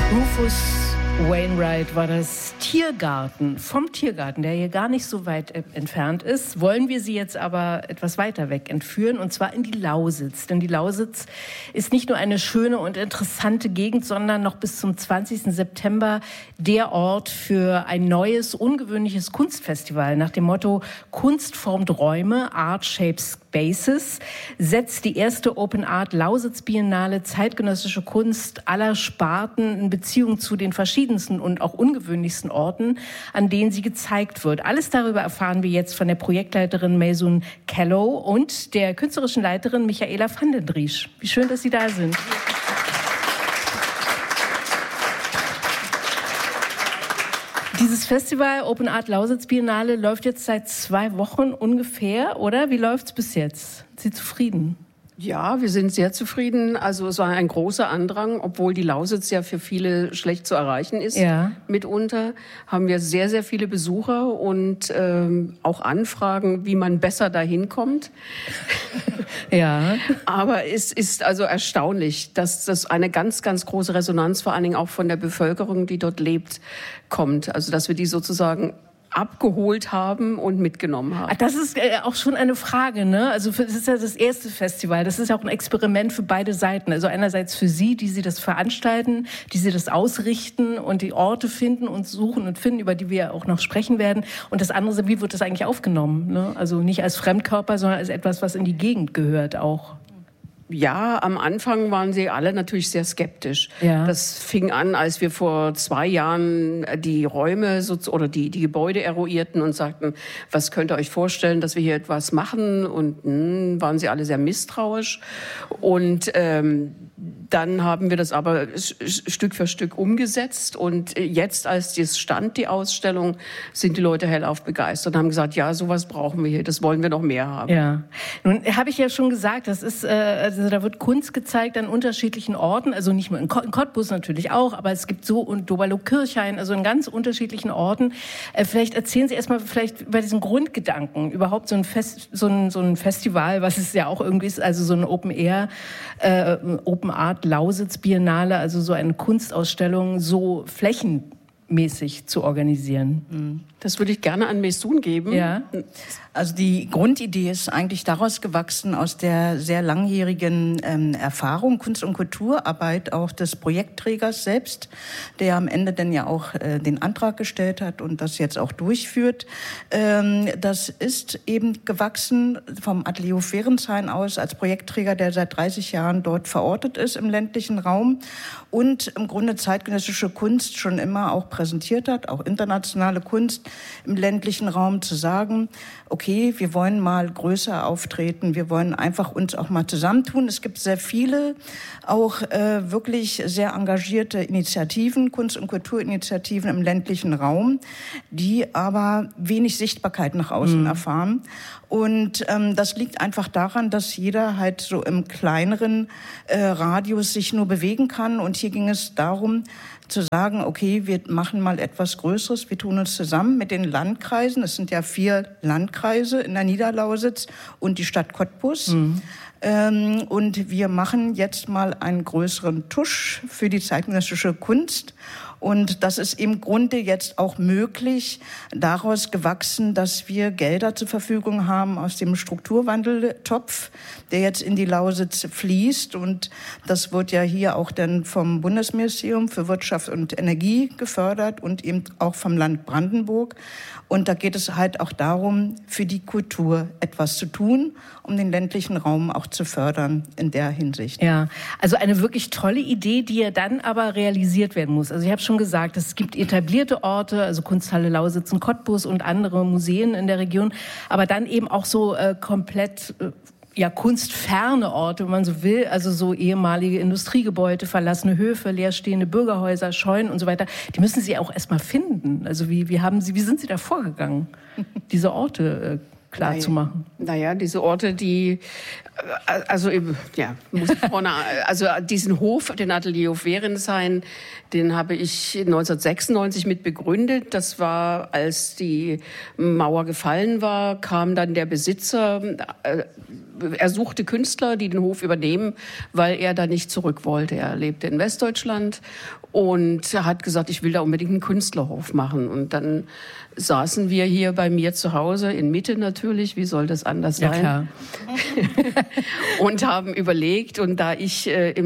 Rufus Wainwright war das Tiergarten. Vom Tiergarten, der hier gar nicht so weit entfernt ist, wollen wir Sie jetzt aber etwas weiter weg entführen, und zwar in die Lausitz. Denn die Lausitz ist nicht nur eine schöne und interessante Gegend, sondern noch bis zum 20. September der Ort für ein neues, ungewöhnliches Kunstfestival. Nach dem Motto Kunst formt Räume, Art shapes Spaces, setzt die erste Open Art Lausitz Biennale zeitgenössische Kunst aller Sparten in Beziehung zu den verschiedensten und auch ungewöhnlichsten Orten, an denen sie gezeigt wird. Alles darüber erfahren wir jetzt von der Projektleiterin Maysoon Callow und der künstlerischen Leiterin Michaela van den Driesch. Wie schön, dass Sie da sind. Dieses Festival Open Art Lausitz Biennale läuft jetzt seit 2 Wochen ungefähr, oder? Wie läuft's bis jetzt? Sind Sie zufrieden? Ja, wir sind sehr zufrieden. Also es war ein großer Andrang, obwohl die Lausitz ja für viele schlecht zu erreichen ist. Ja. Mitunter haben wir sehr, sehr viele Besucher und auch Anfragen, wie man besser dahin kommt. Ja. Aber es ist also erstaunlich, dass das eine ganz, ganz große Resonanz, vor allen Dingen auch von der Bevölkerung, die dort lebt, kommt. Also dass wir die sozusagen abgeholt haben und mitgenommen haben. Das ist auch schon eine Frage, ne? Also es ist ja das erste Festival. Das ist ja auch ein Experiment für beide Seiten. Also einerseits für Sie, die Sie das veranstalten, die Sie das ausrichten und die Orte finden und suchen und finden, über die wir auch noch sprechen werden. Und das andere, wie wird das eigentlich aufgenommen? Ne? Also nicht als Fremdkörper, sondern als etwas, was in die Gegend gehört auch. Ja, am Anfang waren sie alle natürlich sehr skeptisch. Ja. Das fing an, als wir vor 2 Jahren die Räume oder die Gebäude eruierten und sagten, was könnt ihr euch vorstellen, dass wir hier etwas machen? Und waren sie alle sehr misstrauisch. Und dann haben wir das aber Stück für Stück umgesetzt. Und jetzt, als das stand, die Ausstellung, sind die Leute hellauf begeistert und haben gesagt, ja, sowas brauchen wir hier, das wollen wir noch mehr haben. Ja. Nun habe ich ja schon gesagt, das ist also da wird Kunst gezeigt an unterschiedlichen Orten, also nicht nur in Cottbus natürlich auch, aber es gibt so und Doberlo-Kirchhain, also in ganz unterschiedlichen Orten. Vielleicht erzählen Sie erstmal vielleicht über diesen Grundgedanken, überhaupt so ein Festival, was es ja auch irgendwie ist, also so ein Open Art Lausitz Biennale, also so eine Kunstausstellung so flächenmäßig zu organisieren. Das würde ich gerne an Maysoon geben. Ja. Also die Grundidee ist eigentlich daraus gewachsen, aus der sehr langjährigen Erfahrung, Kunst- und Kulturarbeit auch des Projektträgers selbst, der am Ende dann ja auch den Antrag gestellt hat und das jetzt auch durchführt. Das ist eben gewachsen vom Atelier Ferendshain aus als Projektträger, der seit 30 Jahren dort verortet ist im ländlichen Raum und im Grunde zeitgenössische Kunst schon immer auch präsentiert hat, auch internationale Kunst im ländlichen Raum, zu sagen, okay, wir wollen mal größer auftreten, wir wollen einfach uns auch mal zusammentun. Es gibt sehr viele, auch wirklich sehr engagierte Initiativen, Kunst- und Kulturinitiativen im ländlichen Raum, die aber wenig Sichtbarkeit nach außen erfahren. Und das liegt einfach daran, dass jeder halt so im kleineren Radius sich nur bewegen kann. Und hier ging es darum, zu sagen, okay, wir machen mal etwas Größeres, wir tun uns zusammen mit den Landkreisen, es sind ja 4 Landkreise in der Niederlausitz und die Stadt Cottbus. Und wir machen jetzt mal einen größeren Tusch für die zeitgenössische Kunst. Und das ist im Grunde jetzt auch möglich, daraus gewachsen, dass wir Gelder zur Verfügung haben aus dem Strukturwandeltopf, der jetzt in die Lausitz fließt. Und das wird ja hier auch dann vom Bundesministerium für Wirtschaft und Energie gefördert und eben auch vom Land Brandenburg. Und da geht es halt auch darum, für die Kultur etwas zu tun, um den ländlichen Raum auch zu fördern in der Hinsicht. Ja, also eine wirklich tolle Idee, die ja dann aber realisiert werden muss. Also ich habe schon gesagt, es gibt etablierte Orte, also Kunsthalle Lausitz und Cottbus und andere Museen in der Region, aber dann eben auch so komplett kunstferne Orte, wenn man so will, also so ehemalige Industriegebäude, verlassene Höfe, leerstehende Bürgerhäuser, Scheunen und so weiter, die müssen Sie auch erstmal finden. Also wie sind Sie da vorgegangen, diese Orte klar zu machen? Naja, diese Orte, diesen Hof, den Atelier Ferendshain, den habe ich 1996 mit begründet. Das war, als die Mauer gefallen war, kam dann der Besitzer, er suchte Künstler, die den Hof übernehmen, weil er da nicht zurück wollte. Er lebte in Westdeutschland und hat gesagt, ich will da unbedingt einen Künstlerhof machen. Und dann saßen wir hier bei mir zu Hause, in Mitte natürlich, wie soll das anders sein? Ja, klar. Und haben überlegt, und da ich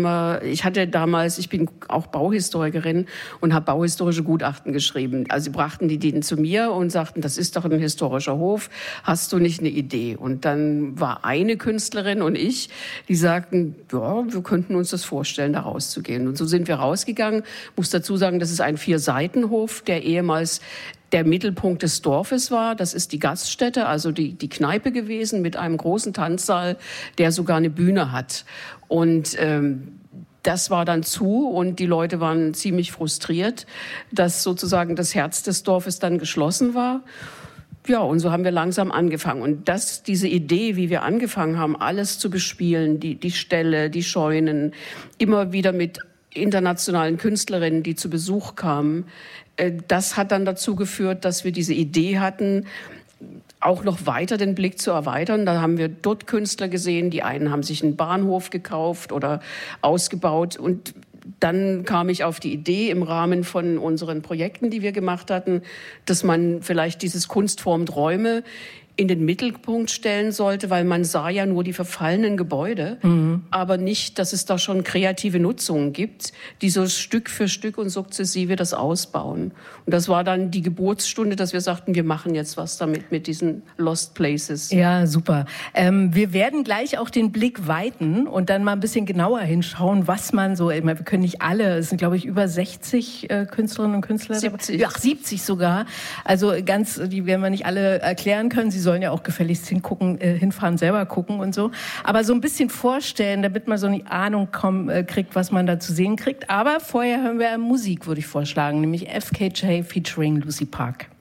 bin auch Bauhistorikerin und habe bauhistorische Gutachten geschrieben. Also brachten die zu mir und sagten, das ist doch ein historischer Hof, hast du nicht eine Idee? Und dann war eine Künstlerin und ich, die sagten, ja, wir könnten uns das vorstellen, da rauszugehen. Und so sind wir rausgegangen. Muss dazu sagen, das ist ein 4-Seiten-Hof, der ehemals der Mittelpunkt des Dorfes war. Das ist die Gaststätte, also die Kneipe gewesen mit einem großen Tanzsaal, der sogar eine Bühne hat. Und das war dann zu und die Leute waren ziemlich frustriert, dass sozusagen das Herz des Dorfes dann geschlossen war. Ja, und so haben wir langsam angefangen. Und diese Idee, wie wir angefangen haben, alles zu bespielen, die Ställe, die Scheunen, immer wieder mit internationalen Künstlerinnen, die zu Besuch kamen, das hat dann dazu geführt, dass wir diese Idee hatten, auch noch weiter den Blick zu erweitern. Da haben wir dort Künstler gesehen, die einen haben sich einen Bahnhof gekauft oder ausgebaut. Und dann kam ich auf die Idee im Rahmen von unseren Projekten, die wir gemacht hatten, dass man vielleicht dieses Kunst formt Räume in den Mittelpunkt stellen sollte, weil man sah ja nur die verfallenen Gebäude, aber nicht, dass es da schon kreative Nutzungen gibt, die so Stück für Stück und sukzessive das ausbauen. Und das war dann die Geburtsstunde, dass wir sagten, wir machen jetzt was damit, mit diesen Lost Places. Ja, super. Wir werden gleich auch den Blick weiten und dann mal ein bisschen genauer hinschauen, was man so, wir können nicht alle, es sind glaube ich über 60 Künstlerinnen und Künstler. 70. Ach, 70 sogar. Also die werden wir nicht alle erklären können. Sie sollen ja auch gefälligst hinfahren, selber gucken und so. Aber so ein bisschen vorstellen, damit man so eine Ahnung kriegt, was man da zu sehen kriegt. Aber vorher hören wir Musik, würde ich vorschlagen, nämlich FKJ featuring Lucy Park.